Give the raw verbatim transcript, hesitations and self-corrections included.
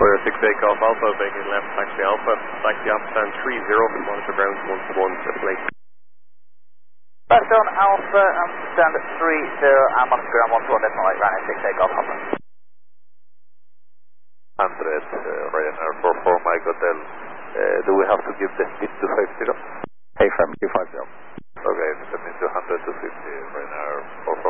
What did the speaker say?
For six takeoff Alpha, making left taxi Alpha, taxi up stand three zero, monitor ground one to one, triple eight. Left on Alpha, stand three zero, and monitor ground one to one, decimal eight, running six takeoff Alpha. one hundred, uh, Ryanair four four Mike Hotel. Uh, do we have to give the speed to five zero? Hey, from two five zero. Okay, send me two hundred to fifty, Ryanair four four.